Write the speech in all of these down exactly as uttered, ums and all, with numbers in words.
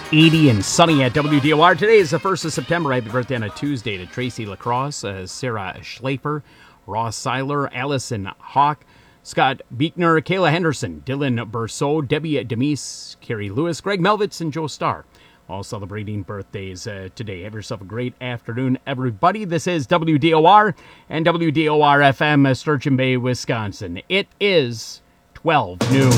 eighty and sunny at W D O R. Today is the first of September. Happy birthday on a Tuesday to Tracy Lacrosse, uh, Sarah Schlafer, Ross Seiler, Allison Hawk, Scott Beekner, Kayla Henderson, Dylan Berceau, Debbie Demise, Carrie Lewis, Greg Melvitz, and Joe Starr. All celebrating birthdays uh, today. Have yourself a great afternoon, everybody. This is W D O R and W D O R F M, uh, Sturgeon Bay, Wisconsin. It is twelve noon.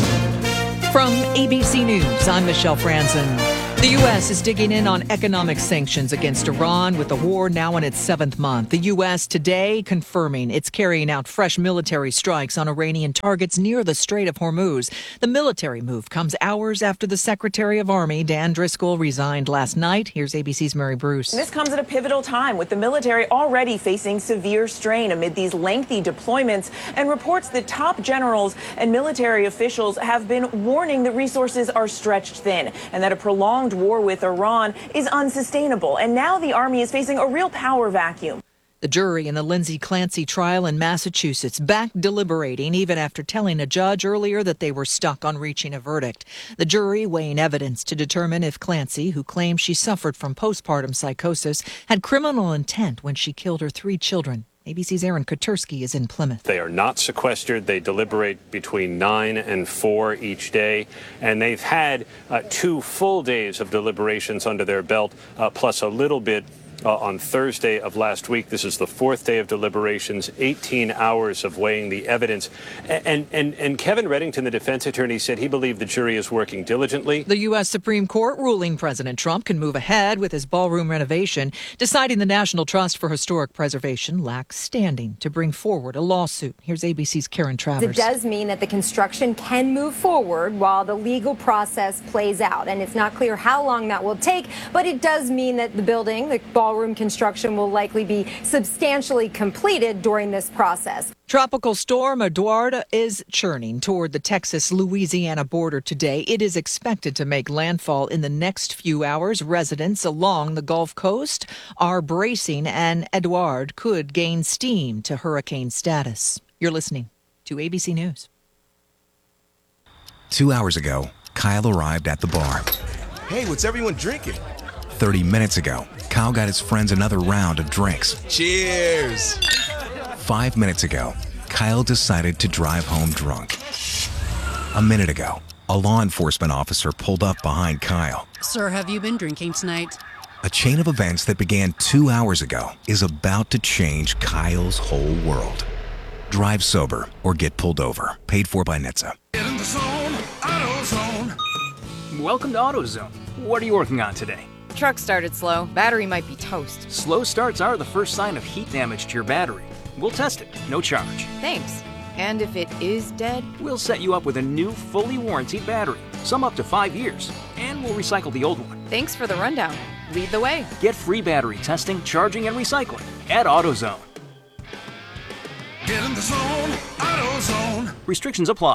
From A B C News, I'm Michelle Franzen. The U S is digging in on economic sanctions against Iran with the war now in its seventh month. The U S today confirming it's carrying out fresh military strikes on Iranian targets near the Strait of Hormuz. The military move comes hours after the Secretary of Army, Dan Driscoll, resigned last night. Here's A B C's Mary Bruce. This comes at a pivotal time with the military already facing severe strain amid these lengthy deployments and reports that top generals and military officials have been warning that resources are stretched thin and that a prolonged war with Iran is unsustainable. And now the Army is facing a real power vacuum. The jury in the Lindsay Clancy trial in Massachusetts back deliberating even after telling a judge earlier that they were stuck on reaching a verdict. The jury weighing evidence to determine if Clancy, who claims she suffered from postpartum psychosis, had criminal intent when she killed her three children. A B C's Aaron Kotursky is in Plymouth. They are not sequestered. They deliberate between nine and four each day. And they've had uh, two full days of deliberations under their belt, uh, plus a little bit Uh, on Thursday of last week. This is the fourth day of deliberations, eighteen hours of weighing the evidence. And, and, and Kevin Reddington, the defense attorney, said he believed the jury is working diligently. The U S Supreme Court ruling President Trump can move ahead with his ballroom renovation, deciding the National Trust for Historic Preservation lacks standing to bring forward a lawsuit. Here's A B C's Karen Travers. It does mean that the construction can move forward while the legal process plays out. And it's not clear how long that will take, but it does mean that the building, the ballroom construction, will likely be substantially completed during this process. Tropical storm Eduardo is churning toward the Texas-Louisiana border today. It is expected to make landfall in the next few hours. Residents along the Gulf Coast are bracing, and Eduardo could gain steam to hurricane status. You're listening to A B C News. Two hours ago, Kyle arrived at the bar. Hey, what's everyone drinking? thirty minutes ago, Kyle got his friends another round of drinks. Cheers! Five minutes ago, Kyle decided to drive home drunk. A minute ago, a law enforcement officer pulled up behind Kyle. Sir, have you been drinking tonight? A chain of events that began two hours ago is about to change Kyle's whole world. Drive sober or get pulled over. Paid for by N H T S A. Get in the zone, AutoZone. Welcome to AutoZone. What are you working on today? Truck started slow. Battery might be toast. Slow starts are the first sign of heat damage to your battery. We'll test it, no charge. Thanks. And if it is dead? We'll set you up with a new, fully warranted battery, some up to five years, and we'll recycle the old one. Thanks for the rundown. Lead the way. Get free battery testing, charging, and recycling at AutoZone. Get in the zone, AutoZone. Restrictions apply.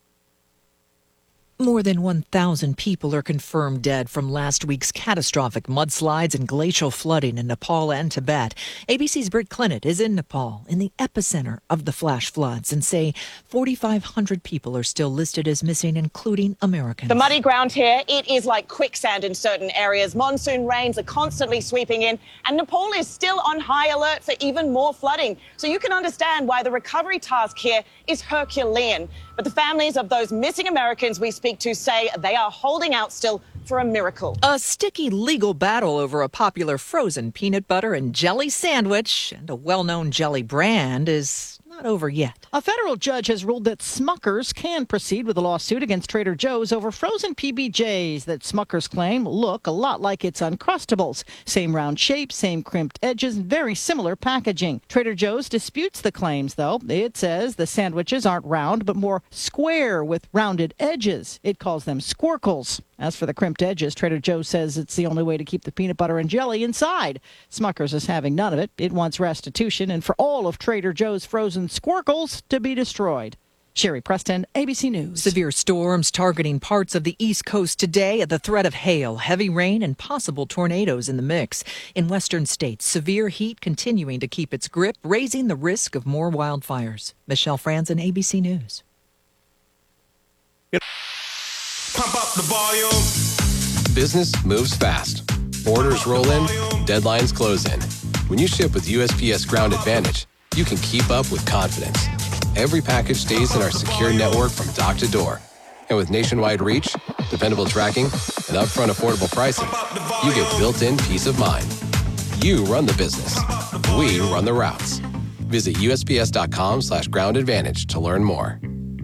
More than one thousand people are confirmed dead from last week's catastrophic mudslides and glacial flooding in Nepal and Tibet. A B C's Britt Clinton is in Nepal, in the epicenter of the flash floods, and say forty-five hundred people are still listed as missing, including Americans. The muddy ground here, it is like quicksand in certain areas. Monsoon rains are constantly sweeping in, and Nepal is still on high alert for even more flooding. So you can understand why the recovery task here is Herculean. But the families of those missing Americans we speak to say they are holding out still for a miracle. A sticky legal battle over a popular frozen peanut butter and jelly sandwich and a well-known jelly brand is not over yet. A federal judge has ruled that Smucker's can proceed with a lawsuit against Trader Joe's over frozen P B Js that Smucker's claim look a lot like its Uncrustables. Same round shape, same crimped edges, and very similar packaging. Trader Joe's disputes the claims, though. It says the sandwiches aren't round, but more square with rounded edges. It calls them squircles. As for the crimped edges, Trader Joe's says it's the only way to keep the peanut butter and jelly inside. Smucker's is having none of it. It wants restitution and for all of Trader Joe's frozen squircles to be destroyed. Sherry Preston, A B C News. Severe storms targeting parts of the East Coast today at the threat of hail, heavy rain, and possible tornadoes in the mix. In western states, severe heat continuing to keep its grip, raising the risk of more wildfires. Michelle Franzen, A B C News. Pump up the volume. business moves fast. Orders roll in, deadlines close in. When you ship with U S P S Ground Advantage, you can keep up with confidence. Every package stays in our secure network from dock to door. And with nationwide reach, dependable tracking, and upfront affordable pricing, you get built-in peace of mind. You run the business. We run the routes. Visit U S P S dot com slash ground advantage to learn more.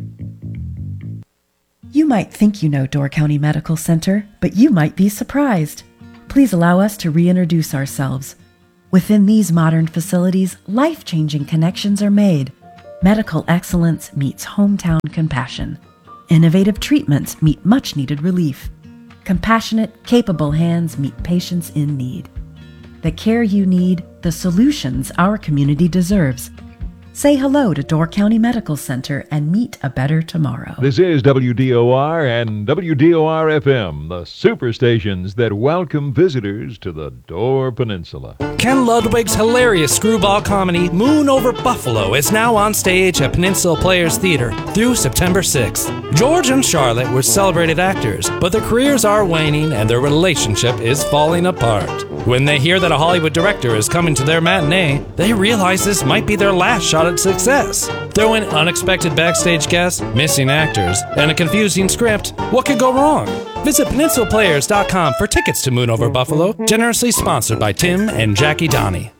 You might think you know Door County Medical Center, but you might be surprised. Please allow us to reintroduce ourselves. Within these modern facilities, life-changing connections are made. Medical excellence meets hometown compassion. Innovative treatments meet much-needed relief. Compassionate, capable hands meet patients in need. The care you need, the solutions our community deserves. Say hello to Door County Medical Center and meet a better tomorrow. This is W D O R and W D O R F M, the superstations that welcome visitors to the Door Peninsula. Ken Ludwig's hilarious screwball comedy Moon Over Buffalo is now on stage at Peninsula Players Theater through September sixth. George and Charlotte were celebrated actors, but their careers are waning and their relationship is falling apart. When they hear that a Hollywood director is coming to their matinee, they realize this might be their last shot at success. Throw in unexpected backstage guests, missing actors, and a confusing script. What could go wrong? Visit peninsula players dot com for tickets to Moon Over Buffalo, generously sponsored by Tim and Jackie Donnie.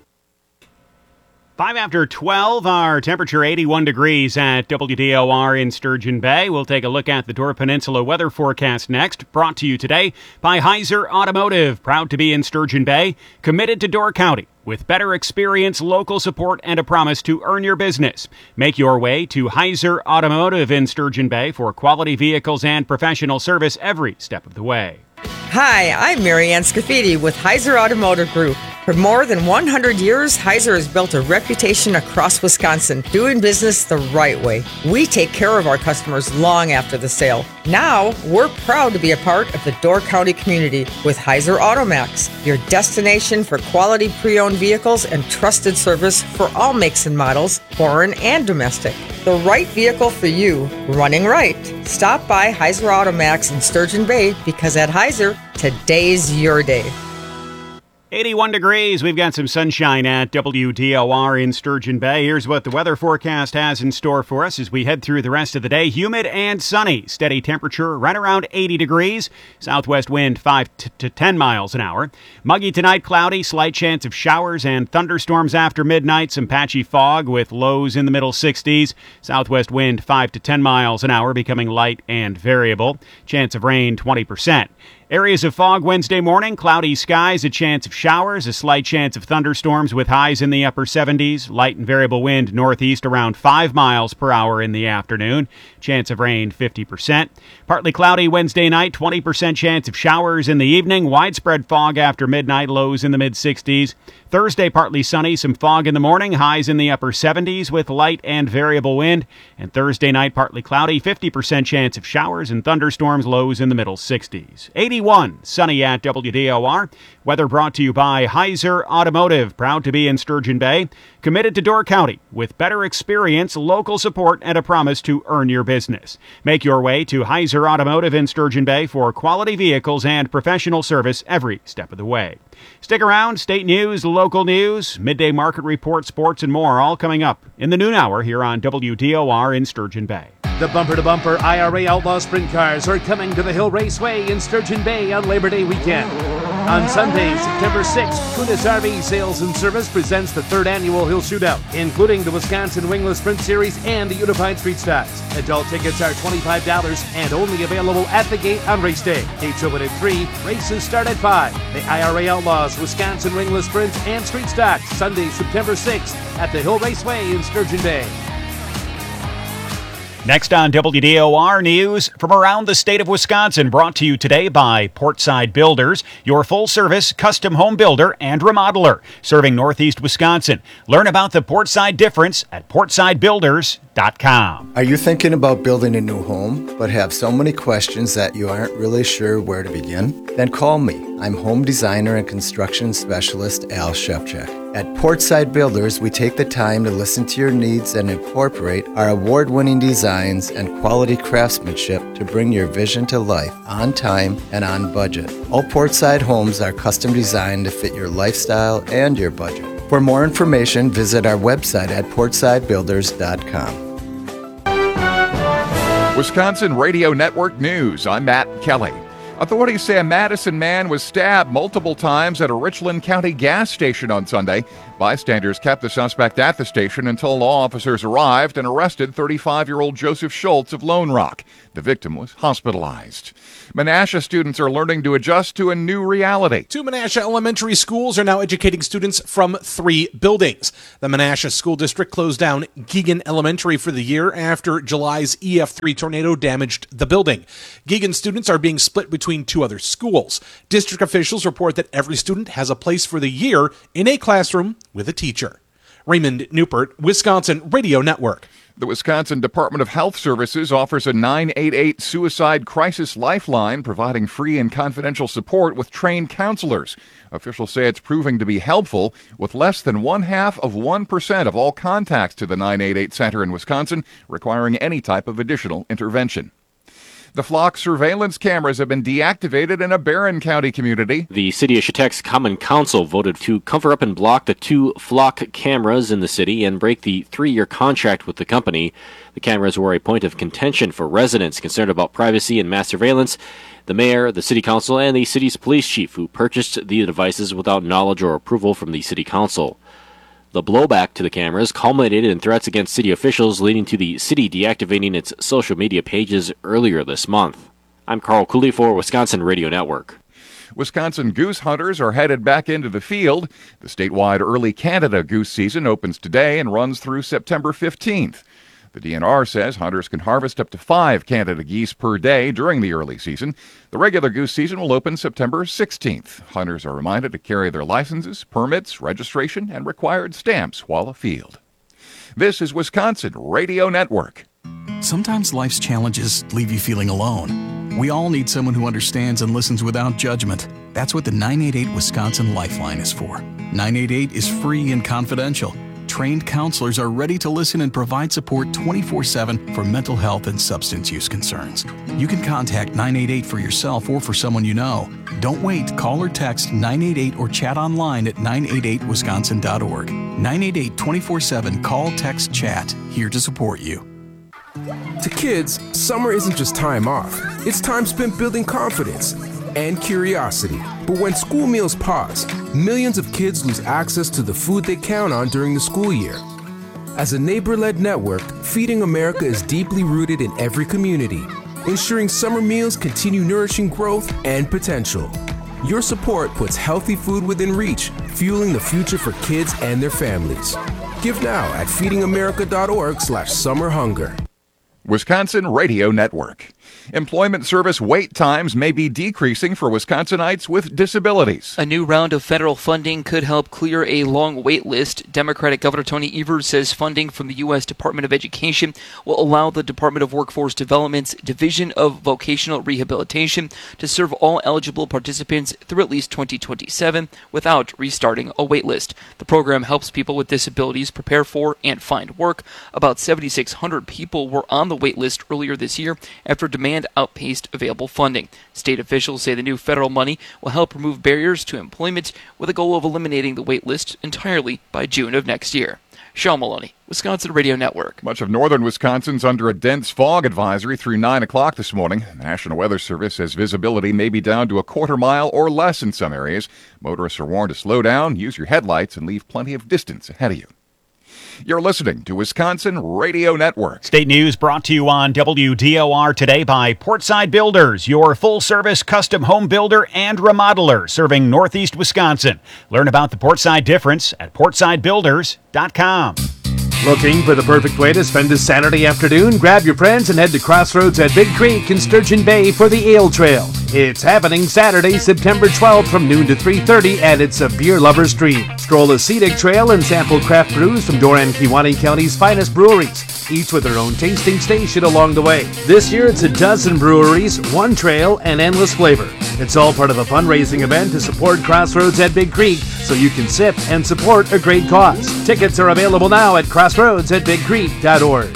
Five after twelve, our temperature eighty-one degrees at W D O R in Sturgeon Bay. We'll take a look at the Door Peninsula weather forecast next. Brought to you today by Heiser Automotive. Proud to be in Sturgeon Bay. Committed to Door County with better experience, local support, and a promise to earn your business. Make your way to Heiser Automotive in Sturgeon Bay for quality vehicles and professional service every step of the way. Hi, I'm Marianne Scafidi with Heiser Automotive Group. For more than one hundred years, Heiser has built a reputation across Wisconsin, doing business the right way. We take care of our customers long after the sale. Now, we're proud to be a part of the Door County community with Heiser Automax, your destination for quality pre-owned vehicles and trusted service for all makes and models, foreign and domestic. The right vehicle for you, running right. Stop by Heiser Automax in Sturgeon Bay because at Heiser, today's your day. eighty-one degrees. We've got some sunshine at W D O R in Sturgeon Bay. Here's what the weather forecast has in store for us as we head through the rest of the day. Humid and sunny. Steady temperature right around eighty degrees. Southwest wind five to ten miles an hour. Muggy tonight, cloudy. Slight chance of showers and thunderstorms after midnight. Some patchy fog with lows in the middle sixties. Southwest wind five to ten miles an hour, becoming light and variable. Chance of rain twenty percent. Areas of fog Wednesday morning, cloudy skies, a chance of showers, a slight chance of thunderstorms with highs in the upper seventies, light and variable wind northeast around five miles per hour in the afternoon, chance of rain fifty percent. Partly cloudy Wednesday night, twenty percent chance of showers in the evening, widespread fog after midnight, lows in the mid-sixties. Thursday, partly sunny, some fog in the morning, highs in the upper seventies with light and variable wind. And Thursday night, partly cloudy, fifty percent chance of showers and thunderstorms, lows in the middle sixties. eighty-one, sunny at W D O R. Weather brought to you by Heiser Automotive, proud to be in Sturgeon Bay. Committed to Door County with better experience, local support, and a promise to earn your business. Make your way to Heiser Automotive in Sturgeon Bay for quality vehicles and professional service every step of the way. Stick around, state news, local news, midday market report, sports, and more, all coming up in the noon hour here on W D O R in Sturgeon Bay. The bumper-to-bumper I R A Outlaw Sprint Cars are coming to the Hill Raceway in Sturgeon Bay on Labor Day weekend. On Sunday, September sixth, Kunis R V Sales and Service presents the third annual Hill Shootout, including the Wisconsin Wingless Sprint Series and the Unified Street Stocks. Adult tickets are twenty-five dollars and only available at the gate on race day. Gates open at three, races start at five. The I R A Outlaws, Wisconsin Wingless Sprints, and Street Stocks, Sunday, September sixth at the Hill Raceway in Sturgeon Bay. Next on W D O R News from around the state of Wisconsin, brought to you today by Portside Builders, your full-service custom home builder and remodeler, serving Northeast Wisconsin. Learn about the Portside difference at portside builders dot com. Are you thinking about building a new home, but have so many questions that you aren't really sure where to begin? Then call me. I'm home designer and construction specialist Al Shevchak. At Portside Builders, we take the time to listen to your needs and incorporate our award-winning designs and quality craftsmanship to bring your vision to life on time and on budget. All Portside homes are custom designed to fit your lifestyle and your budget. For more information, visit our website at portside builders dot com. Wisconsin Radio Network News. I'm Matt Kelly. Authorities say a Madison man was stabbed multiple times at a Richland County gas station on Sunday. Bystanders kept the suspect at the station until law officers arrived and arrested thirty-five-year-old Joseph Schultz of Lone Rock. The victim was hospitalized. Menasha students are learning to adjust to a new reality. Two Menasha elementary schools are now educating students from three buildings. The Menasha School District closed down Geoghan Elementary for the year after July's E F three tornado damaged the building. Geoghan students are being split between two other schools. District officials report that every student has a place for the year in a classroom with a teacher. Raymond Newport, Wisconsin Radio Network. The Wisconsin Department of Health Services offers a nine eight eight suicide crisis lifeline, providing free and confidential support with trained counselors. Officials say it's proving to be helpful, with less than one half of one percent of all contacts to the nine eight eight center in Wisconsin requiring any type of additional intervention. The flock surveillance cameras have been deactivated in a Barron County community. The City of Chautauqua's Common Council voted to cover up and block the two flock cameras in the city and break the three-year contract with the company. The cameras were a point of contention for residents concerned about privacy and mass surveillance. The mayor, the city council, and the city's police chief, who purchased the devices without knowledge or approval from the city council. The blowback to the cameras culminated in threats against city officials, leading to the city deactivating its social media pages earlier this month. I'm Carl Cooley for Wisconsin Radio Network. Wisconsin goose hunters are headed back into the field. The statewide early Canada goose season opens today and runs through September fifteenth. The D N R says hunters can harvest up to five Canada geese per day during the early season. The regular goose season will open September sixteenth. Hunters are reminded to carry their licenses, permits, registration, and required stamps while afield. This is Wisconsin Radio Network. Sometimes life's challenges leave you feeling alone. We all need someone who understands and listens without judgment. That's what the nine eight eight Wisconsin Lifeline is for. nine eight eight is free and confidential. Trained counselors are ready to listen and provide support twenty-four seven for mental health and substance use concerns. You can contact nine eight eight for yourself or for someone you know. Don't wait. Call or text nine eight eight or chat online at nine eight eight wisconsin dot org. nine eight eight twenty-four seven Call, Text, Chat. Here to support you. To kids, summer isn't just time off. It's time spent building confidence and curiosity. But when school meals pause, millions of kids lose access to the food they count on during the school year. As a neighbor-led network, Feeding America is deeply rooted in every community, ensuring summer meals continue nourishing growth and potential. Your support puts healthy food within reach, fueling the future for kids and their families. Give now at feeding america dot org slash summer hunger. Wisconsin Radio Network. Employment service wait times may be decreasing for Wisconsinites with disabilities. A new round of federal funding could help clear a long wait list. Democratic Governor Tony Evers says funding from the U S Department of Education will allow the Department of Workforce Development's Division of Vocational Rehabilitation to serve all eligible participants through at least twenty twenty-seven without restarting a wait list. The program helps people with disabilities prepare for and find work. About seventy-six hundred people were on the wait list earlier this year after demand outpaced available funding. State officials say the new federal money will help remove barriers to employment with a goal of eliminating the wait list entirely by June of next year. Sean Maloney, Wisconsin Radio Network. Much of northern Wisconsin's under a dense fog advisory through nine o'clock this morning. The National Weather Service says visibility may be down to a quarter mile or less in some areas. Motorists are warned to slow down, use your headlights, and leave plenty of distance ahead of you. You're listening to Wisconsin Radio Network. State news brought to you on W D O R today by Portside Builders, your full-service custom home builder and remodeler serving Northeast Wisconsin. Learn about the Portside difference at portside builders dot com. Looking for the perfect way to spend a Saturday afternoon? Grab your friends and head to Crossroads at Big Creek in Sturgeon Bay for the Ale Trail. It's happening Saturday, September twelfth from noon to three thirty, and it's a beer lover's dream. Stroll a scenic trail and sample craft brews from Doran-Kiwanee County's finest breweries, each with their own tasting station along the way. This year it's a dozen breweries, one trail, and endless flavor. It's all part of a fundraising event to support Crossroads at Big Creek, so you can sip and support a great cause. Tickets are available now at crossroads at big creek dot org.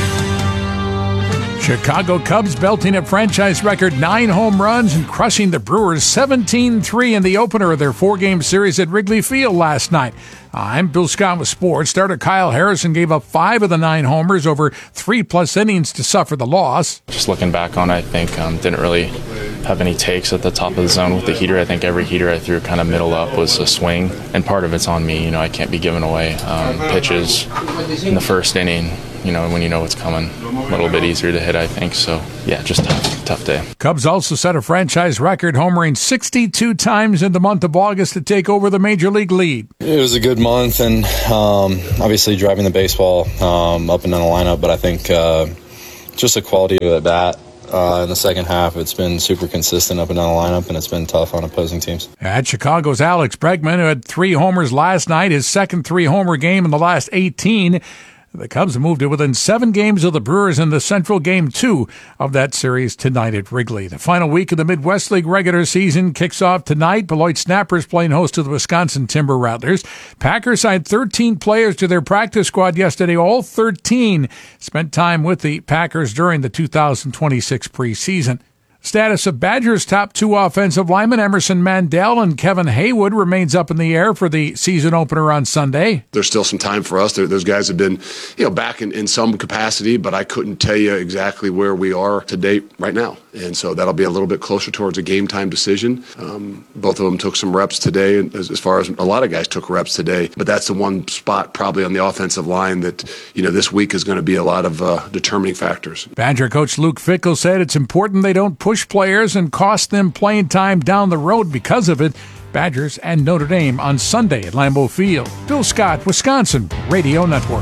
Chicago Cubs belting a franchise record nine home runs and crushing the Brewers seventeen three in the opener of their four-game series at Wrigley Field last night. I'm Bill Scott with sports. Starter Kyle Harrison gave up five of the nine homers over three-plus innings to suffer the loss. Just looking back on it, I think um, didn't really have any takes at the top of the zone with the heater. I think every heater I threw kind of middle up was a swing, and part of it's on me. You know, I can't be giving away um, pitches in the first inning. You know, when you know what's coming, a little bit easier to hit, I think. So, yeah, just tough, tough day. Cubs also set a franchise record, homering sixty-two times in the month of August to take over the Major League lead. It was a good month, and um, obviously driving the baseball um, up and down the lineup, but I think uh, just the quality of the bat. Uh, in the second half, it's been super consistent up and down the lineup, and it's been tough on opposing teams. At Chicago's Alex Bregman, who had three homers last night, his second three-homer game in the last eighteen. The Cubs moved to within seven games of the Brewers in the Central Game two of that series tonight at Wrigley. The final week of the Midwest League regular season kicks off tonight. Beloit Snappers playing host to the Wisconsin Timber Rattlers. Packers signed thirteen players to their practice squad yesterday. All thirteen spent time with the Packers during the two thousand twenty-six preseason. Status of Badgers' top two offensive linemen, Emerson Mandel and Kevin Haywood, remains up in the air for the season opener on Sunday. There's still some time for us. There, those guys have been, you know, back in, in some capacity, but I couldn't tell you exactly where we are to date right now. And so that'll be a little bit closer towards a game time decision. Um, both of them took some reps today, as, as far as a lot of guys took reps today. But that's the one spot probably on the offensive line that, you know, this week is going to be a lot of uh, determining factors. Badger coach Luke Fickell said it's important they don't push players and cost them playing time down the road because of it. Badgers and Notre Dame on Sunday at Lambeau Field. Bill Scott, Wisconsin Radio Network.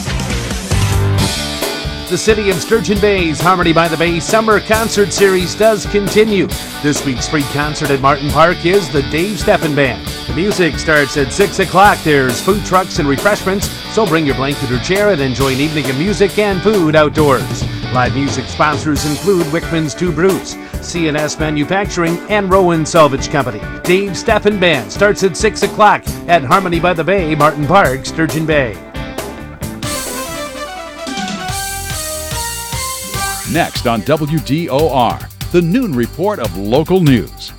The City of Sturgeon Bay's Harmony by the Bay Summer Concert Series does continue. This week's free concert at Martin Park is the Dave Steffen Band. The music starts at six o'clock. There's food trucks and refreshments, so bring your blanket or chair and enjoy an evening of music and food outdoors. Live music sponsors include Wickman's Two Brews, C and S Manufacturing, and Rowan Salvage Company. Dave Steffen Band starts at six o'clock at Harmony by the Bay, Martin Park, Sturgeon Bay. Next on W D O R, the noon report of local news.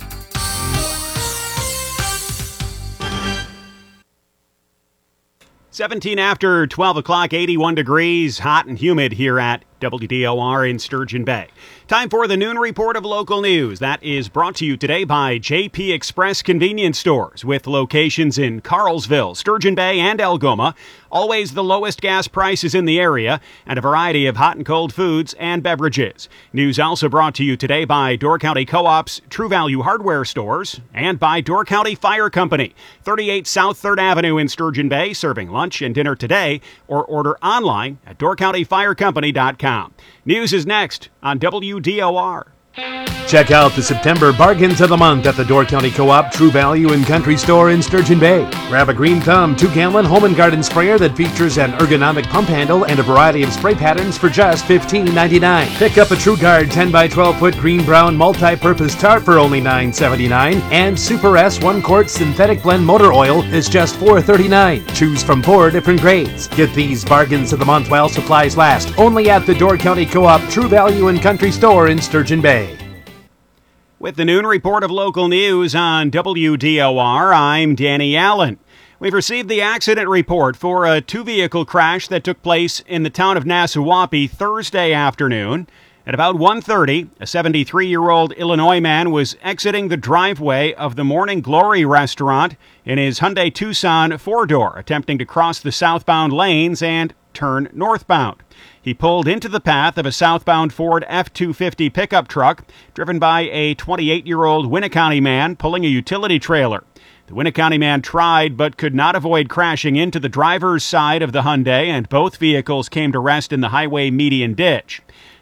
seventeen after twelve o'clock, eighty-one degrees, hot and humid here at W D O R in Sturgeon Bay. Time for the noon report of local news. That is brought to you today by J P Express Convenience Stores with locations in Carlsville, Sturgeon Bay, and Algoma. Always the lowest gas prices in the area and a variety of hot and cold foods and beverages. News also brought to you today by Door County Co-op's True Value Hardware Stores and by Door County Fire Company, thirty-eight South third Avenue in Sturgeon Bay, serving lunch and dinner today, or order online at door county fire company dot com. News is next on W D O R. Check out the September bargains of the month at the Door County Co-op True Value and Country Store in Sturgeon Bay. Grab a Green Thumb two-gallon home and garden sprayer that features an ergonomic pump handle and a variety of spray patterns for just fifteen ninety-nine. Pick up a True Guard ten by twelve foot green-brown multi-purpose tarp for only nine seventy-nine, and Super S one-quart synthetic blend motor oil is just four thirty-nine. Choose from four different grades. Get these bargains of the month while supplies last, only at the Door County Co-op True Value and Country Store in Sturgeon Bay. With the noon report of local news on W D O R, I'm Danny Allen. We've received the accident report for a two-vehicle crash that took place in the town of Nassau Thursday afternoon. At about one thirty, a seventy-three-year-old Illinois man was exiting the driveway of the Morning Glory restaurant in his Hyundai Tucson four-door, attempting to cross the southbound lanes and turn northbound. He pulled into the path of a southbound Ford F two fifty pickup truck driven by a twenty-eight-year-old Winneconne man pulling a utility trailer. The Winneconne man tried but could not avoid crashing into the driver's side of the Hyundai, and both vehicles came to rest in the highway median ditch.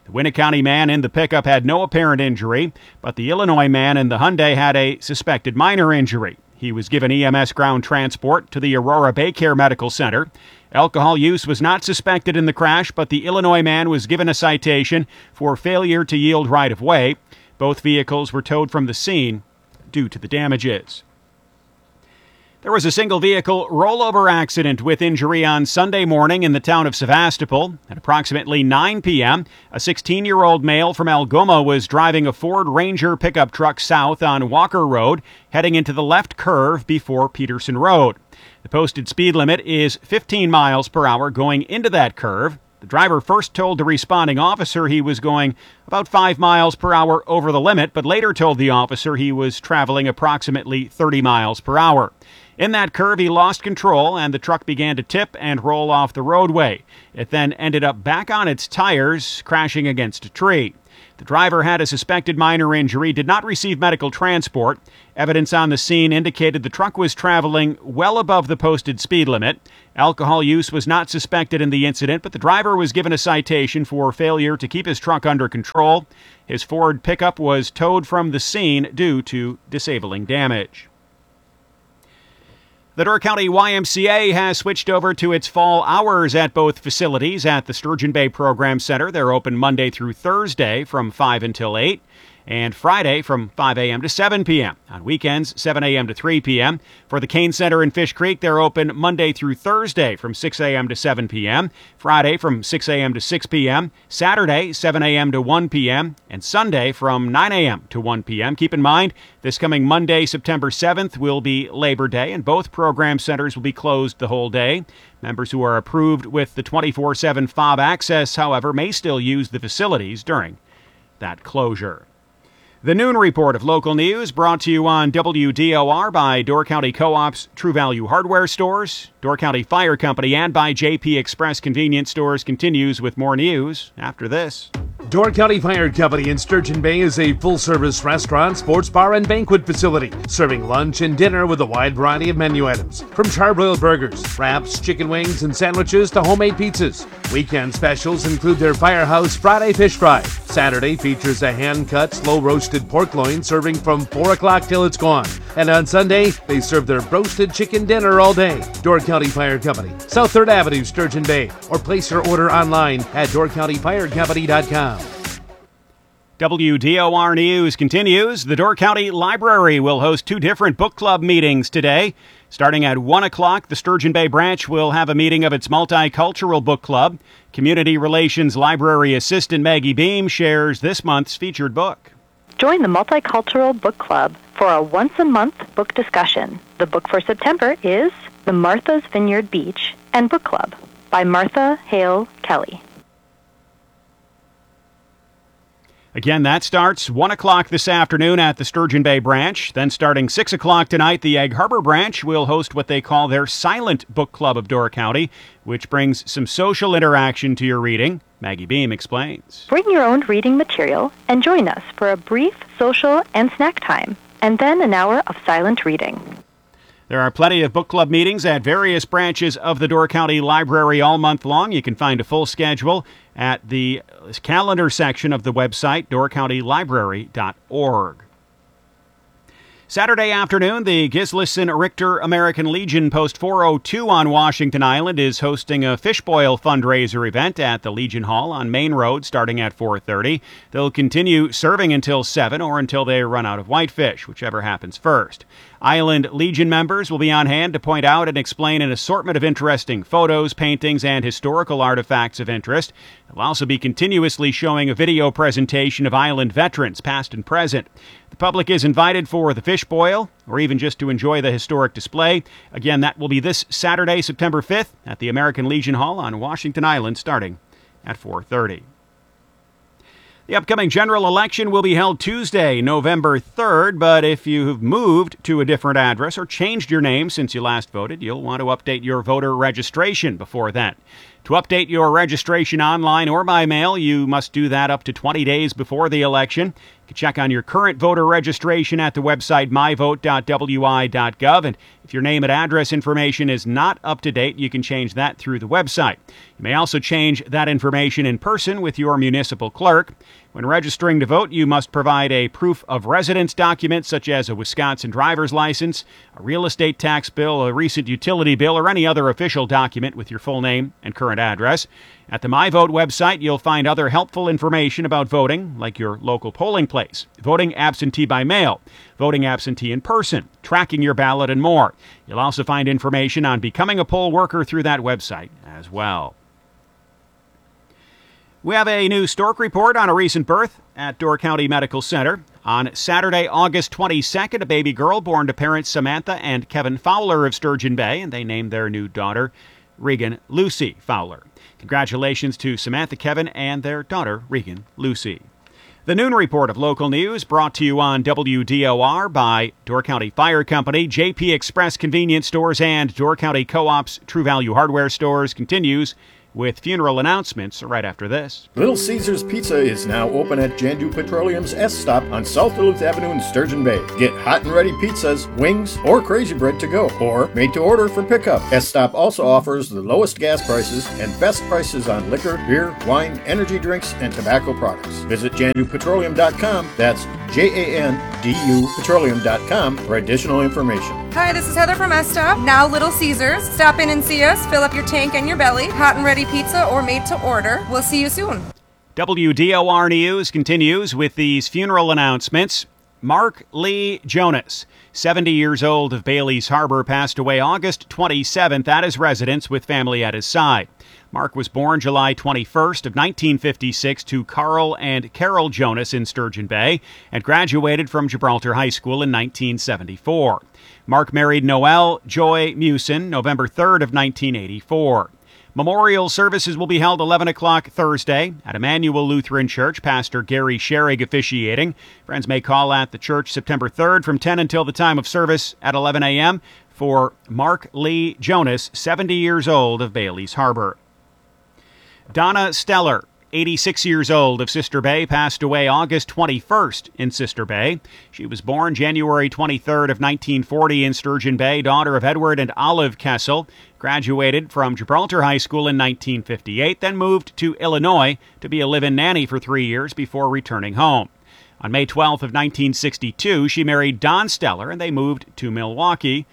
The Winneconne man in the pickup had no apparent injury, but the Illinois man in the Hyundai had a suspected minor injury. He was given E M S ground transport to the Aurora Baycare Medical Center. Alcohol use was not suspected in the crash, but the Illinois man was given a citation for failure to yield right-of-way. Both vehicles were towed from the scene due to the damages. There was a single-vehicle rollover accident with injury on Sunday morning in the town of Sevastopol. At approximately nine p.m., a sixteen-year-old male from Algoma was driving a Ford Ranger pickup truck south on Walker Road, heading into the left curve before Peterson Road. The posted speed limit is fifteen miles per hour going into that curve. The driver first told the responding officer he was going about five miles per hour over the limit, but later told the officer he was traveling approximately thirty miles per hour. In that curve, he lost control, and the truck began to tip and roll off the roadway. It then ended up back on its tires, crashing against a tree. The driver had a suspected minor injury, did not receive medical transport. Evidence on the scene indicated the truck was traveling well above the posted speed limit. Alcohol use was not suspected in the incident, but the driver was given a citation for failure to keep his truck under control. His Ford pickup was towed from the scene due to disabling damage. The Door County Y M C A has switched over to its fall hours at both facilities. At the Sturgeon Bay Program Center, they're open Monday through Thursday from five until eight, and Friday from five a.m. to seven p.m. On weekends, seven a.m. to three p.m. For the Kane Center in Fish Creek, they're open Monday through Thursday from six a.m. to seven p.m., Friday from six a.m. to six p.m., Saturday, seven a.m. to one p.m., and Sunday from nine a.m. to one p.m. Keep in mind, this coming Monday, September seventh, will be Labor Day, and both program centers will be closed the whole day. Members who are approved with the twenty-four seven fob access, however, may still use the facilities during that closure. The Noon Report of local news brought to you on W D O R by Door County Co-op's True Value Hardware Stores, Door County Fire Company, and by J P Express Convenience Stores continues with more news after this. Door County Fire Company in Sturgeon Bay is a full-service restaurant, sports bar, and banquet facility, serving lunch and dinner with a wide variety of menu items, from charbroiled burgers, wraps, chicken wings, and sandwiches to homemade pizzas. Weekend specials include their Firehouse Friday Fish Fry. Saturday features a hand-cut, slow-roasted pork loin serving from four o'clock till it's gone. And on Sunday, they serve their roasted chicken dinner all day. Door County Fire Company, South third Avenue, Sturgeon Bay, or place your order online at door county fire company dot com. W D O R News continues. The Door County Library will host two different book club meetings today. Starting at one o'clock, the Sturgeon Bay branch will have a meeting of its multicultural book club. Community Relations Library Assistant Maggie Beam shares this month's featured book. Join the Multicultural Book Club for a once-a-month book discussion. The book for September is The Martha's Vineyard Beach and Book Club by Martha Hale Kelly. Again, that starts one o'clock this afternoon at the Sturgeon Bay branch. Then starting six o'clock tonight, the Egg Harbor branch will host what they call their Silent Book Club of Door County, which brings some social interaction to your reading. Maggie Beam explains. Bring your own reading material and join us for a brief social and snack time, and then an hour of silent reading. There are plenty of book club meetings at various branches of the Door County Library all month long. You can find a full schedule at the calendar section of the website, door county library dot org. Saturday afternoon, the Gislason Richter American Legion Post four oh two on Washington Island is hosting a fish boil fundraiser event at the Legion Hall on Main Road starting at four thirty. They'll continue serving until seven or until they run out of whitefish, whichever happens first. Island Legion members will be on hand to point out and explain an assortment of interesting photos, paintings, and historical artifacts of interest. They'll also be continuously showing a video presentation of island veterans, past and present. The public is invited for the fish boil, or even just to enjoy the historic display. Again, that will be this Saturday, September fifth, at the American Legion Hall on Washington Island, starting at four thirty. The upcoming general election will be held Tuesday, November third, but if you've moved to a different address or changed your name since you last voted, you'll want to update your voter registration before then. To update your registration online or by mail, you must do that up to twenty days before the election. You can check on your current voter registration at the website my vote dot w i dot gov. And if your name and address information is not up to date, you can change that through the website. You may also change that information in person with your municipal clerk. When registering to vote, you must provide a proof of residence document such as a Wisconsin driver's license, a real estate tax bill, a recent utility bill, or any other official document with your full name and current address. At the MyVote website, you'll find other helpful information about voting, like your local polling place, voting absentee by mail, voting absentee in person, tracking your ballot, and more. You'll also find information on becoming a poll worker through that website as well. We have a new stork report on a recent birth at Door County Medical Center. On Saturday, August twenty-second, a baby girl born to parents Samantha and Kevin Fowler of Sturgeon Bay, and they named their new daughter Regan Lucy Fowler. Congratulations to Samantha, Kevin, and their daughter Regan Lucy. The Noon Report of local news brought to you on W D O R by Door County Fire Company, J P Express Convenience Stores, and Door County Co-op's True Value Hardware Stores continues with funeral announcements right after this. Little Caesars Pizza is now open at Jandu Petroleum's S-Stop on South Duluth Avenue in Sturgeon Bay. Get hot and ready pizzas, wings, or crazy bread to go, or made to order for pickup. S-Stop also offers the lowest gas prices and best prices on liquor, beer, wine, energy drinks, and tobacco products. Visit jandu petroleum dot com, that's J A N D U petroleum dot com for additional information. Hi, this is Heather from S-Stop, now Little Caesars. Stop in and see us, fill up your tank and your belly. Hot and ready pizza or made to order. We'll see you soon. W D O R News continues with these funeral announcements. Mark Lee Jonas, seventy years old, of Bailey's Harbor, passed away August twenty-seventh at his residence with family at his side. Mark was born July twenty-first of nineteen fifty-six to Carl and Carol Jonas in Sturgeon Bay and graduated from Gibraltar High School in nineteen seventy-four. Mark married Noelle Joy Musin November third of nineteen eighty-four. Memorial services will be held eleven o'clock Thursday at Emmanuel Lutheran Church, Pastor Gary Sherrig officiating. Friends may call at the church September third from ten until the time of service at eleven a.m. for Mark Lee Jonas, seventy years old, of Bailey's Harbor. Donna Steller, eighty-six years old, of Sister Bay, passed away August twenty-first in Sister Bay. She was born January twenty-third of nineteen forty in Sturgeon Bay, daughter of Edward and Olive Kessel. Graduated from Gibraltar High School in nineteen fifty-eight, then moved to Illinois to be a live-in nanny for three years before returning home. On May twelfth of nineteen sixty-two, she married Don Steller, and they moved to Milwaukee.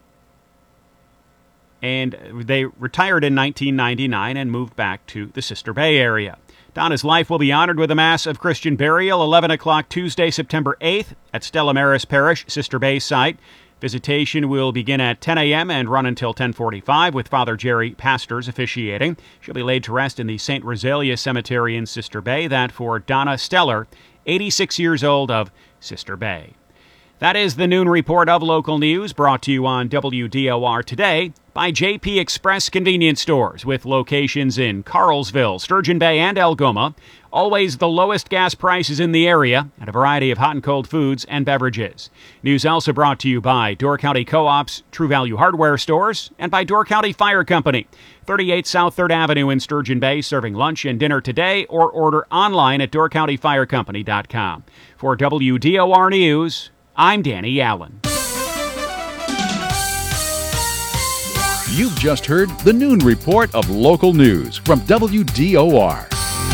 And they retired in nineteen ninety-nine and moved back to the Sister Bay area. Donna's life will be honored with a Mass of Christian burial, eleven o'clock Tuesday, September eighth, at Stella Maris Parish, Sister Bay site. Visitation will begin at ten a.m. and run until ten forty-five, with Father Jerry Pastors officiating. She'll be laid to rest in the Saint Rosalia Cemetery in Sister Bay. That for Donna Steller, eighty-six years old, of Sister Bay. That is the Noon Report of local news, brought to you on W D O R today by J P Express Convenience Stores, with locations in Carlsville, Sturgeon Bay, and Algoma. Always the lowest gas prices in the area, and a variety of hot and cold foods and beverages. News also brought to you by Door County Co-op's True Value Hardware Stores and by Door County Fire Company, thirty-eight South third Avenue in Sturgeon Bay, serving lunch and dinner today, or order online at door county fire company dot com. For W D O R News, I'm Danny Allen. You've just heard the Noon Report of local news from W D O R.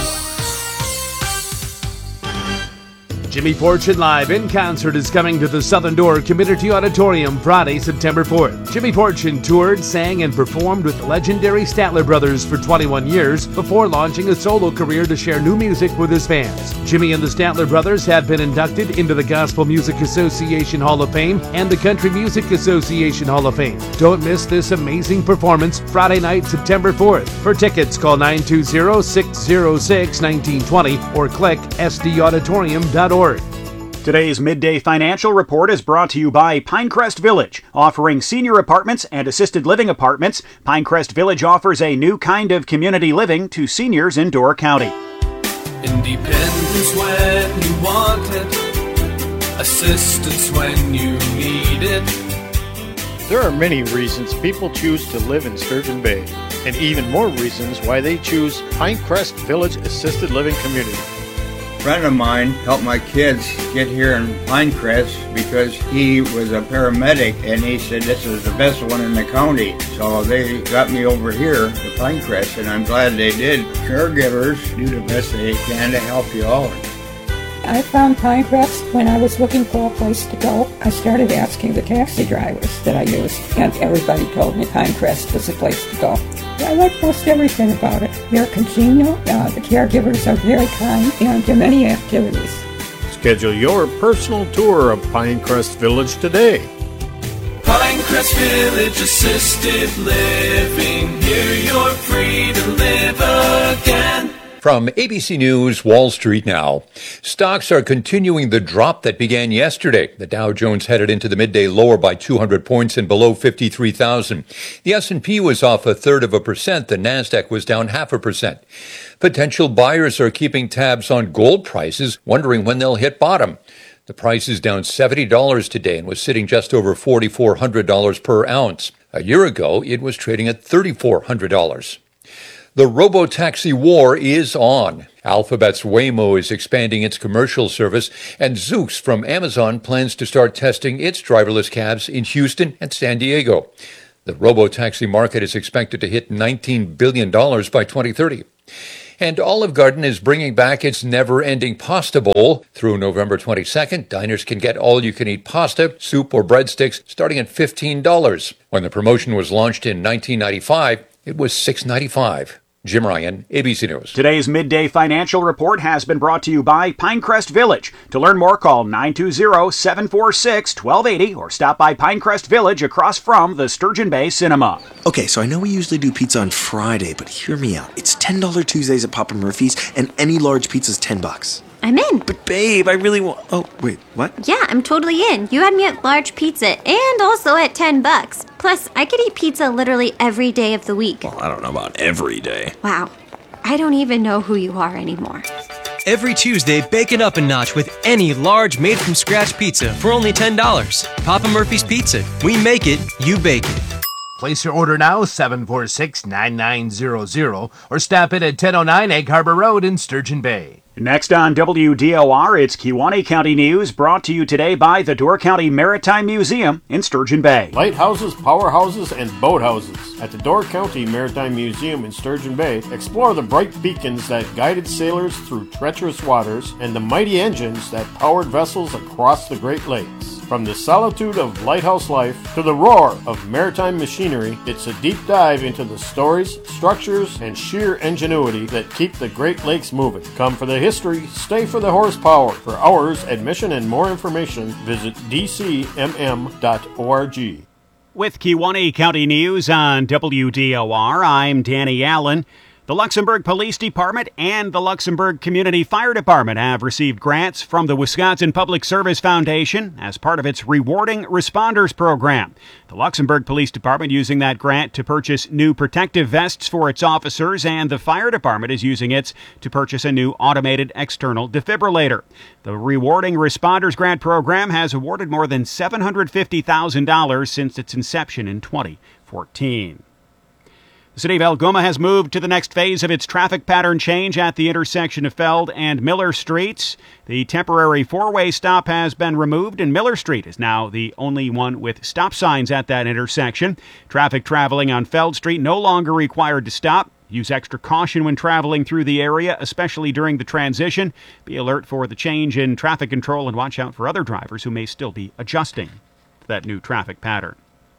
Jimmy Fortune Live in Concert is coming to the Southern Door Community Auditorium Friday, September fourth. Jimmy Fortune toured, sang, and performed with the legendary Statler Brothers for twenty-one years before launching a solo career to share new music with his fans. Jimmy and the Statler Brothers have been inducted into the Gospel Music Association Hall of Fame and the Country Music Association Hall of Fame. Don't miss this amazing performance Friday night, September fourth. For tickets, call nine two zero, six zero six, one nine two zero or click s d auditorium dot org. Today's Midday Financial Report is brought to you by Pinecrest Village, offering senior apartments and assisted living apartments. Pinecrest Village offers a new kind of community living to seniors in Door County. Independence when you want it, assistance when you need it. There are many reasons people choose to live in Sturgeon Bay, and even more reasons why they choose Pinecrest Village Assisted Living Community. A friend of mine helped my kids get here in Pinecrest because he was a paramedic, and he said this is the best one in the county. So they got me over here to Pinecrest, and I'm glad they did. Caregivers do the best they can to help you all. I found Pinecrest when I was looking for a place to go. I started asking the taxi drivers that I used, and everybody told me Pinecrest was the place to go. I like most everything about it. They're congenial, uh, the caregivers are very kind, and there are many activities. Schedule your personal tour of Pinecrest Village today. Pinecrest Village Assisted Living. Here you're free to live again. From A B C News, Wall Street now. Stocks are continuing the drop that began yesterday. The Dow Jones headed into the midday lower by two hundred points and below fifty-three thousand. The S and P was off a third of a percent. The Nasdaq was down half a percent. Potential buyers are keeping tabs on gold prices, wondering when they'll hit bottom. The price is down seventy dollars today and was sitting just over four thousand four hundred dollars per ounce. A year ago, it was trading at three thousand four hundred dollars. The robo-taxi war is on. Alphabet's Waymo is expanding its commercial service, and Zoox from Amazon plans to start testing its driverless cabs in Houston and San Diego. The robo-taxi market is expected to hit nineteen billion dollars by twenty thirty. And Olive Garden is bringing back its never-ending pasta bowl. Through November twenty-second, diners can get all-you-can-eat pasta, soup, or breadsticks starting at fifteen dollars. When the promotion was launched in nineteen ninety-five, it was six dollars and ninety-five cents. Jim Ryan, A B C News. Today's Midday Financial Report has been brought to you by Pinecrest Village. To learn more, call nine two zero, seven four six, one two eight zero or stop by Pinecrest Village across from the Sturgeon Bay Cinema. Okay, so I know we usually do pizza on Friday, but hear me out. It's ten dollars Tuesdays at Papa Murphy's, and any large pizza's ten bucks. I'm in. But babe, I really want... Oh, wait, what? Yeah, I'm totally in. You had me at large pizza and also at ten bucks. Plus, I could eat pizza literally every day of the week. Well, I don't know about every day. Wow. I don't even know who you are anymore. Every Tuesday, bake it up a notch with any large made-from-scratch pizza for only ten dollars. Papa Murphy's Pizza. We make it, you bake it. Place your order now, seven four six, nine nine zero zero, or stop in at ten oh nine Egg Harbor Road in Sturgeon Bay. Next on W D O R, it's Kewaunee County News, brought to you today by the Door County Maritime Museum in Sturgeon Bay. Lighthouses, powerhouses, and boathouses. At the Door County Maritime Museum in Sturgeon Bay, explore the bright beacons that guided sailors through treacherous waters and the mighty engines that powered vessels across the Great Lakes. From the solitude of lighthouse life to the roar of maritime machinery, it's a deep dive into the stories, structures, and sheer ingenuity that keep the Great Lakes moving. Come for the history, stay for the horsepower. For hours, admission, and more information, visit d c m m dot org. With Kewaunee County News on W D O R, I'm Danny Allen. The Luxembourg Police Department and the Luxembourg Community Fire Department have received grants from the Wisconsin Public Service Foundation as part of its Rewarding Responders program. The Luxembourg Police Department using that grant to purchase new protective vests for its officers, and the fire department is using it to purchase a new automated external defibrillator. The Rewarding Responders Grant program has awarded more than seven hundred fifty thousand dollars since its inception in twenty fourteen. The city of Algoma has moved to the next phase of its traffic pattern change at the intersection of Feld and Miller Streets. The temporary four-way stop has been removed, and Miller Street is now the only one with stop signs at that intersection. Traffic traveling on Feld Street no longer required to stop. Use extra caution when traveling through the area, especially during the transition. Be alert for the change in traffic control and watch out for other drivers who may still be adjusting to that new traffic pattern.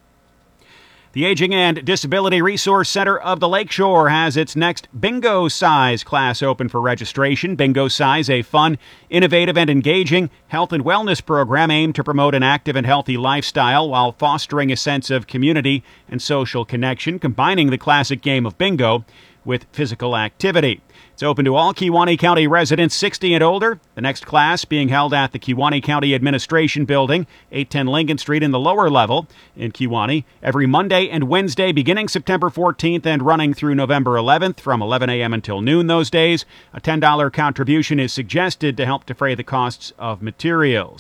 The Aging and Disability Resource Center of the Lakeshore has its next Bingo Size class open for registration. Bingo Size, a fun, innovative, and engaging health and wellness program aimed to promote an active and healthy lifestyle while fostering a sense of community and social connection, combining the classic game of bingo with physical activity. It's open to all Kewaunee County residents sixty and older. The next class being held at the Kewaunee County Administration Building, eight ten Lincoln Street in the lower level in Kewaunee, every Monday and Wednesday beginning September fourteenth and running through November eleventh from eleven a.m. until noon those days. A ten dollars contribution is suggested to help defray the costs of materials.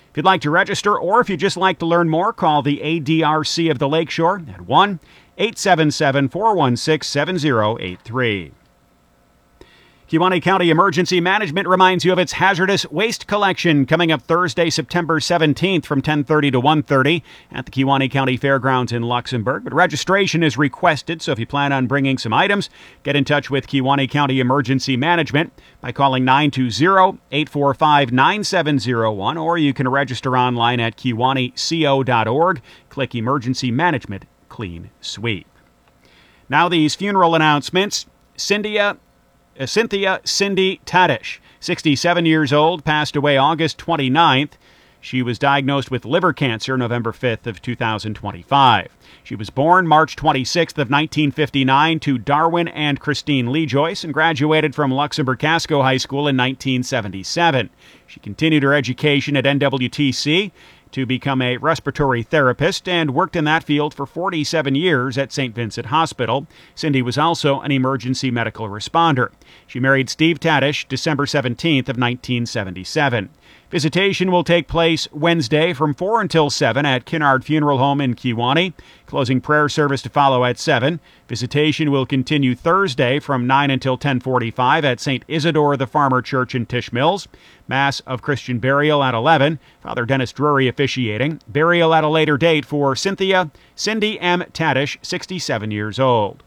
If you'd like to register or if you'd just like to learn more, call the A D R C of the Lakeshore at one eight seven seven, four one six, seven zero eight three. Kewaunee County Emergency Management reminds you of its hazardous waste collection coming up Thursday, September seventeenth from ten thirty to one thirty at the Kewaunee County Fairgrounds in Luxembourg. But registration is requested, so if you plan on bringing some items, get in touch with Kewaunee County Emergency Management by calling nine two zero, eight four five, nine seven zero one, or you can register online at kewaunee co dot org. Click Emergency Management Clean Sweep. Now these funeral announcements. Cynthia Uh, Cynthia Cindy Tadish, sixty-seven years old, passed away August twenty-ninth. She was diagnosed with liver cancer November fifth of two thousand twenty-five. She was born March twenty-sixth of nineteen fifty-nine to Darwin and Christine Lee Joyce and graduated from Luxembourg Casco High School in nineteen seventy-seven. She continued her education at N W T C to become a respiratory therapist and worked in that field for forty-seven years at Saint Vincent Hospital. Cindy was also an emergency medical responder. She married Steve Tadish December seventeenth of nineteen seventy-seven. Visitation will take place Wednesday from four until seven at Kinnard Funeral Home in Kewaunee. Closing prayer service to follow at seven. Visitation will continue Thursday from nine until ten forty-five at Saint Isidore the Farmer Church in Tisch Mills. Mass of Christian burial at eleven. Father Dennis Drury officiating. Burial at a later date for Cynthia Cindy M. Tadish, sixty-seven years old.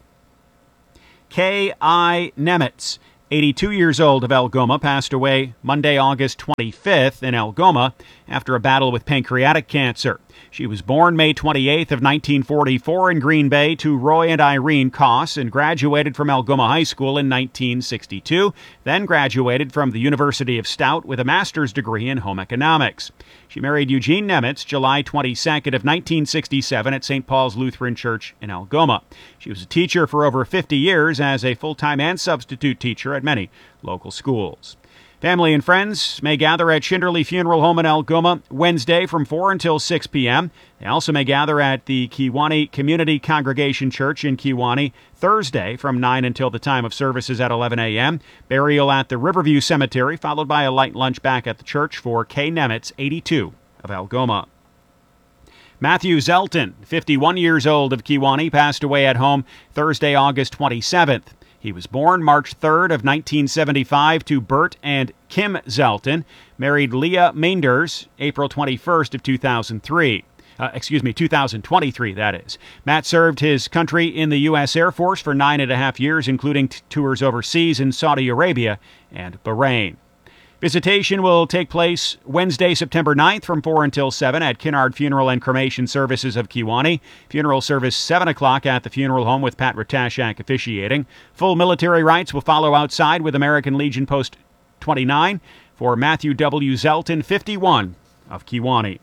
K I. Nemitz, eighty-two years old, of Algoma, passed away Monday, August twenty-fifth in Algoma after a battle with pancreatic cancer. She was born May twenty-eighth of nineteen forty-four in Green Bay to Roy and Irene Koss and graduated from Algoma High School in nineteen sixty-two, then graduated from the University of Stout with a master's degree in home economics. She married Eugene Nemitz July twenty-second of nineteen sixty-seven at Saint Paul's Lutheran Church in Algoma. She was a teacher for over fifty years as a full-time and substitute teacher at many local schools. Family and friends may gather at Schinderly Funeral Home in Algoma Wednesday from four until six p.m. They also may gather at the Kewaunee Community Congregation Church in Kewaunee Thursday from nine until the time of services at eleven a.m. Burial at the Riverview Cemetery, followed by a light lunch back at the church for K. Nemitz, eighty-two, of Algoma. Matthew Zelton, fifty-one years old, of Kewaunee, passed away at home Thursday, August twenty-seventh. He was born March third of nineteen seventy-five to Bert and Kim Zelton, married Leah Meinders April twenty-first of two thousand three. Uh, excuse me, two thousand twenty-three, that is. Matt served his country in the U S Air Force for nine and a half years, including t- tours overseas in Saudi Arabia and Bahrain. Visitation will take place Wednesday, September ninth from four until seven at Kinnard Funeral and Cremation Services of Kewaunee. Funeral service seven o'clock at the funeral home with Pat Ratashak officiating. Full military rites will follow outside with American Legion Post twenty-nine for Matthew W. Zelton, fifty-one, of Kewaunee.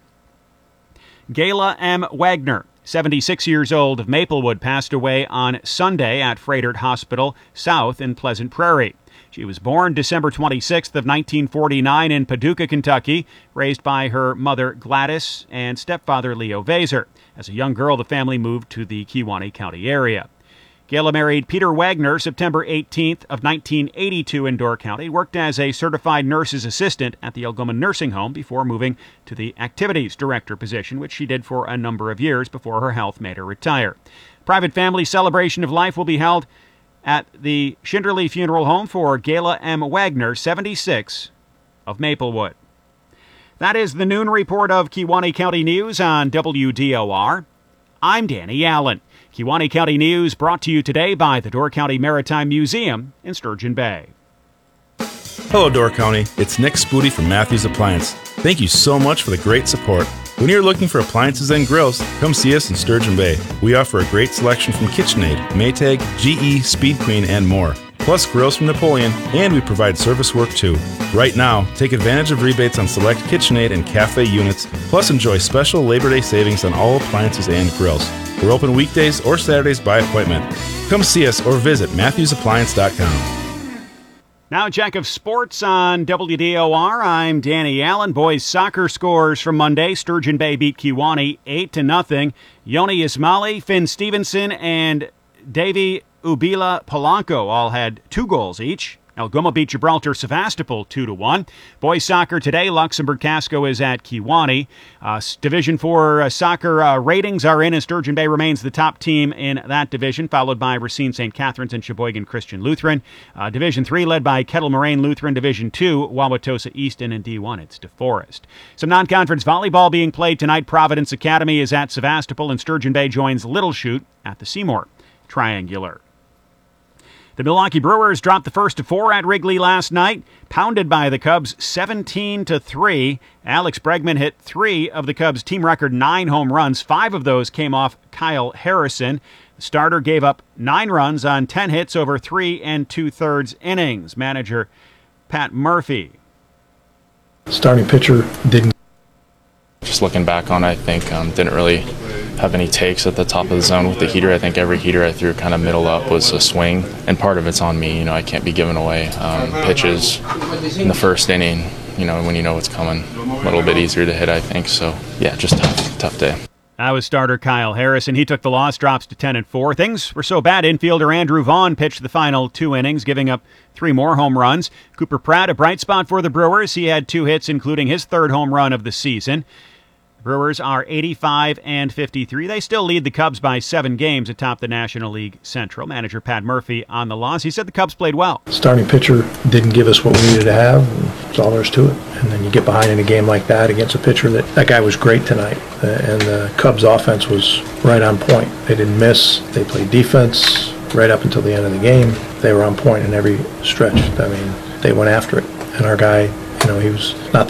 Gayla M. Wagner, seventy-six years old, of Maplewood, passed away on Sunday at Fredert Hospital South in Pleasant Prairie. She was born December twenty-sixth of nineteen forty-nine in Paducah, Kentucky, raised by her mother Gladys and stepfather Leo Vaser. As a young girl, the family moved to the Kewaunee County area. Gayla married Peter Wagner September eighteenth of nineteen eighty-two in Door County, worked as a certified nurse's assistant at the Algoma Nursing Home before moving to the activities director position, which she did for a number of years before her health made her retire. Private family celebration of life will be held at the Schinderly Funeral Home for Gayla M. Wagner, seventy-six, of Maplewood. That is the noon report of Kewaunee County News on W D O R. I'm Danny Allen. Kewaunee County News brought to you today by the Door County Maritime Museum in Sturgeon Bay. Hello, Door County. It's Nick Spooty from Matthews Appliance. Thank you so much for the great support. When you're looking for appliances and grills, come see us in Sturgeon Bay. We offer a great selection from KitchenAid, Maytag, G E, Speed Queen, and more. Plus grills from Napoleon, and we provide service work too. Right now, take advantage of rebates on select KitchenAid and cafe units, plus enjoy special Labor Day savings on all appliances and grills. We're open weekdays or Saturdays by appointment. Come see us or visit Matthews Appliance dot com. Now a check of sports on W D O R. I'm Danny Allen. Boys soccer scores from Monday. Sturgeon Bay beat Kewaunee eight to nothing. Yoni Ismaili, Finn Stevenson, and Davy Ubila Polanco all had two goals each. Algoma beat Gibraltar Sevastopol two to one. Boys soccer today, Luxembourg Casco is at Kewanee. Uh, Division four uh, soccer uh, ratings are in, and Sturgeon Bay remains the top team in that division, followed by Racine Saint Catharines and Sheboygan Christian Lutheran. Uh, Division three led by Kettle Moraine Lutheran. Division two, Wauwatosa Easton, and D one, it's DeForest. Some non-conference volleyball being played tonight. Providence Academy is at Sevastopol, and Sturgeon Bay joins Little Chute at the Seymour Triangular. The Milwaukee Brewers dropped the first of four at Wrigley last night, pounded by the Cubs seventeen to three. Alex Bregman hit three of the Cubs' team record nine home runs. Five of those came off Kyle Harrison. The starter gave up nine runs on ten hits over three and two-thirds innings. Manager Pat Murphy. Starting pitcher didn't. Just looking back on it, I think um, didn't really have any takes at the top of the zone with the heater. I think every heater I threw kind of middle up was a swing, and part of it's on me. You know, I can't be giving away um, pitches in the first inning, you know, when you know it's coming. A little bit easier to hit, I think. So, yeah, just tough, tough day. That was starter Kyle Harrison. He took the loss, drops to ten and four. Things were so bad, infielder Andrew Vaughn pitched the final two innings, giving up three more home runs. Cooper Pratt, a bright spot for the Brewers. He had two hits, including his third home run of the season. Brewers are eighty-five and fifty-three. They still lead the Cubs by seven games atop the National League Central. Manager Pat Murphy on the loss. He said the Cubs played well. Starting pitcher didn't give us what we needed to have. That's all there is to it. And then you get behind in a game like that against a pitcher that that guy was great tonight. Uh, and the Cubs offense was right on point. They didn't miss. They played defense right up until the end of the game. They were on point in every stretch. I mean, they went after it. And our guy, you know, he was not